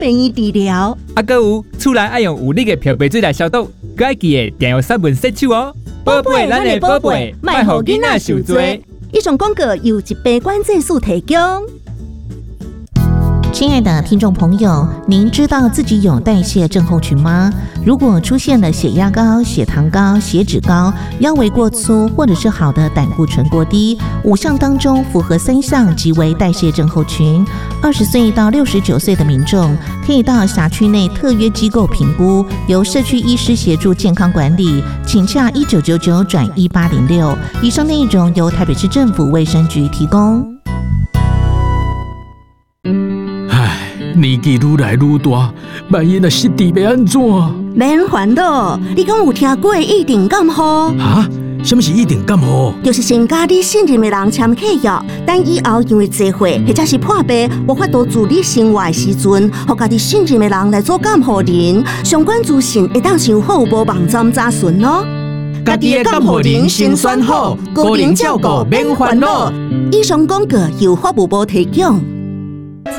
病院治疗。 还有厝内爱用有力的漂白水来消毒，佮爱记得定用3分洗手哦。宝贝，咱的宝贝，莫让囡仔受罪。 以上广告由一杯关节素提供。 亲爱的听众朋友，您知道自己有代谢症候群吗？如果出现了血压高、血糖高、血脂高、腰围过粗，或者是好的胆固醇过低，5项当中符合3项即为代谢症候群。20岁到69岁的民众可以到辖区内特约机构评估，由社区医师协助健康管理，请洽1999转1806。以上内容由台北市政府卫生局提供。 年纪愈来愈大，万一若失智要安怎？ 免烦恼，你讲有听过一定感冒？ 哈？什么是一定感冒？ 就是先甲你信任的人签契约，等以后因为聚会或者是破病，无法度自理生活的时阵，互家己信任的人来做监护人。相关资讯会当上服务部网站查询哦。 家己的监护人先选好，个人照顾免烦恼。 以上广告由法务部提供。